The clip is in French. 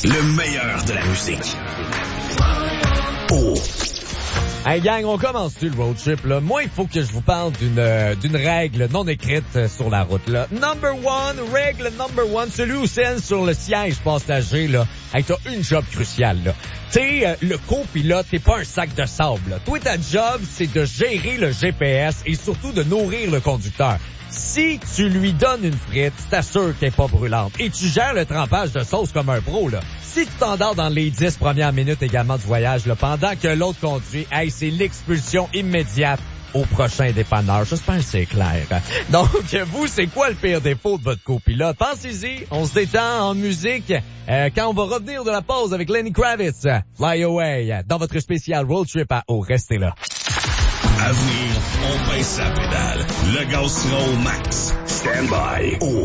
Le meilleur de la musique. Oh. Hey gang, on commence-tu le road trip, là? Moi, il faut que je vous parle d'une règle non écrite sur la route, là. Règle number one, celui ou celle sur le siège passager, là. Hey, t'as une job cruciale, là. T'es le copilote, t'es pas un sac de sable, là. Toi, ta job, c'est de gérer le GPS et surtout de nourrir le conducteur. Si tu lui donnes une frite, t'assures qu'elle est pas brûlante. Et tu gères le trempage de sauce comme un pro, là. Si tu t'endors dans les 10 premières minutes également du voyage, là, pendant que l'autre conduit, hey, c'est l'expulsion immédiate au prochain dépanneur. J'espère que c'est clair. Donc, vous, c'est quoi le pire défaut de votre copilote? Pensez-y, on se détend en musique quand on va revenir de la pause avec Lenny Kravitz. Fly Away, dans votre spécial road trip à O. Restez là. À venir, on baisse sa pédale. Le gaz sera au max. Stand by. Oh.